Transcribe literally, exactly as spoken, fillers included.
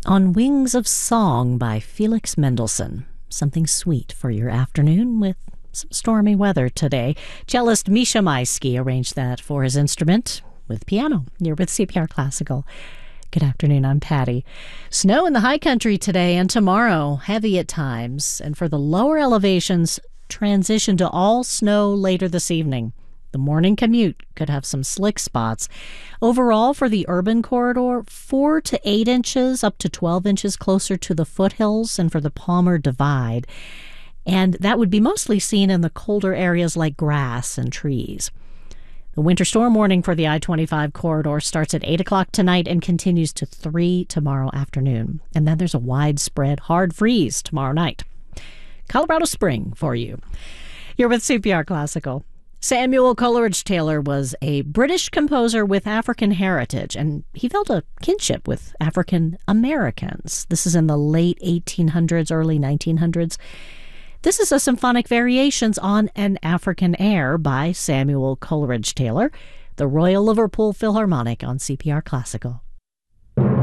On Wings of Song by Felix Mendelssohn. Something sweet for your afternoon with some stormy weather today. Cellist Misha Maisky arranged that for his instrument with piano. You're with C P R Classical. Good afternoon, I'm Patty. Snow in the high country today and tomorrow, heavy at times. And for the lower elevations, transition to all snow later this evening. The morning commute could have some slick spots. Overall, for the urban corridor, four to eight inches, up to twelve inches closer to the foothills and for the Palmer Divide. And that would be mostly seen in the colder areas like grass and trees. The winter storm warning for the I twenty-five corridor starts at eight o'clock tonight and continues to three tomorrow afternoon. And then there's a widespread hard freeze tomorrow night. Colorado spring for you. You're with C P R Classical. Samuel Coleridge Taylor was a British composer with African heritage, and he felt a kinship with African Americans. This is in the late eighteen hundreds, early nineteen hundreds. This is a symphonic variations on An African Air by Samuel Coleridge Taylor, the Royal Liverpool Philharmonic on C P R Classical.